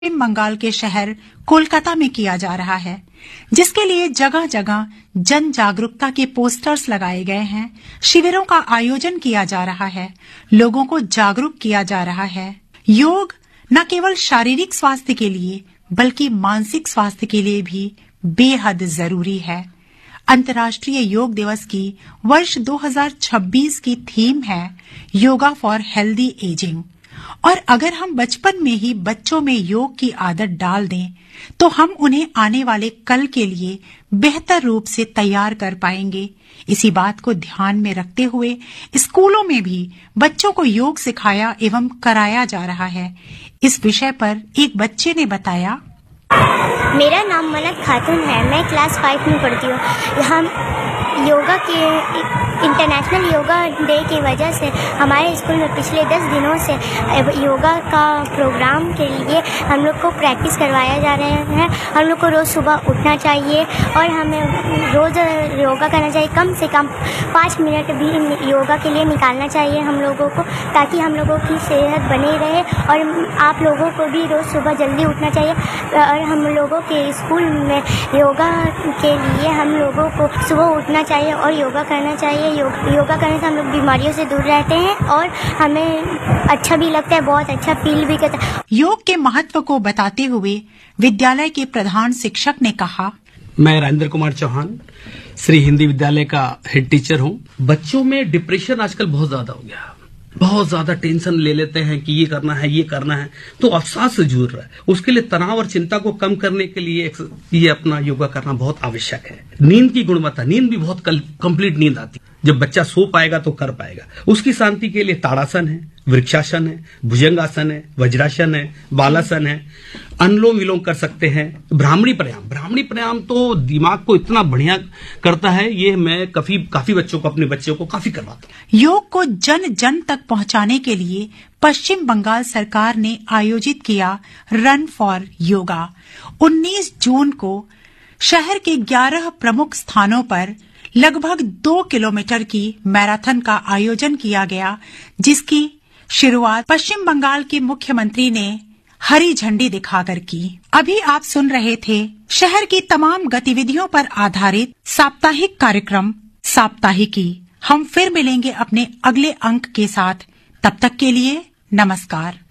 पश्चिम बंगाल के शहर कोलकाता में किया जा रहा है, जिसके लिए जगह जगह जन जागरूकता के पोस्टर्स लगाए गए हैं। शिविरों का आयोजन किया जा रहा है, लोगों को जागरूक किया जा रहा है। योग न केवल शारीरिक स्वास्थ्य के लिए बल्कि मानसिक स्वास्थ्य के लिए भी बेहद जरूरी है। अंतर्राष्ट्रीय योग दिवस की वर्ष 2026 की थीम है योगा फॉर हेल्दी एजिंग। और अगर हम बचपन में ही बच्चों में योग की आदत डाल दें तो हम उन्हें आने वाले कल के लिए बेहतर रूप से तैयार कर पाएंगे। इसी बात को ध्यान में रखते हुए स्कूलों में भी बच्चों को योग सिखाया एवं कराया जा रहा है। इस विषय पर एक बच्चे ने बताया, मेरा नाम मनत खातून है, मैं क्लास 5 में पढ़ती हूँ। हम योगा के इंटरनेशनल योगा डे की वजह से हमारे स्कूल में पिछले 10 दिनों से योगा का प्रोग्राम के लिए हम लोग को प्रैक्टिस करवाया जा रहे हैं। हम लोग को रोज़ सुबह उठना चाहिए और हमें रोज़ योगा करना चाहिए। कम से कम 5 मिनट भी योगा के लिए निकालना चाहिए हम लोगों को, ताकि हम लोगों की सेहत बनी रहे। और आप लोगों को भी रोज़ सुबह जल्दी उठना चाहिए। और हम लोगों के स्कूल में योगा के लिए हम लोगों को सुबह उठना चाहिए और योगा करना चाहिए। योगा करने से हम लोग बीमारियों से दूर रहते हैं और हमें अच्छा भी लगता है, बहुत अच्छा फील भी करता है। योग के महत्व को बताते हुए विद्यालय के प्रधान शिक्षक ने कहा, मैं राजेंद्र कुमार चौहान श्री हिंदी विद्यालय का हेड टीचर हूँ। बच्चों में डिप्रेशन आजकल बहुत ज्यादा हो गया, बहुत ज्यादा टेंशन ले लेते हैं कि ये करना है, तो अवसाद से जूझ रहा है। उसके लिए तनाव और चिंता को कम करने के लिए ये अपना योगा करना बहुत आवश्यक है। नींद की गुणवत्ता, नींद भी बहुत कंप्लीट नींद आती है। जब बच्चा सो पाएगा तो कर पाएगा। उसकी शांति के लिए ताड़ासन है, वृक्षासन है, भुजंगासन है, वज्रासन है, बालासन है, अनुलोम विलोम कर सकते हैं। ब्राह्मणी प्राणायाम तो दिमाग को इतना बढ़िया करता है। ये मैं काफी बच्चों को, अपने बच्चों को काफी करवाता हूँ। योग को जन जन तक पहुंचाने के लिए पश्चिम बंगाल सरकार ने आयोजित किया रन फॉर योगा। 19 जून को शहर के 11 प्रमुख स्थानों पर लगभग 2 किलोमीटर की मैराथन का आयोजन किया गया, जिसकी शुरुआत पश्चिम बंगाल के मुख्यमंत्री ने हरी झंडी दिखाकर की। अभी आप सुन रहे थे शहर की तमाम गतिविधियों पर आधारित साप्ताहिक कार्यक्रम साप्ताहिकी। हम फिर मिलेंगे अपने अगले अंक के साथ। तब तक के लिए नमस्कार।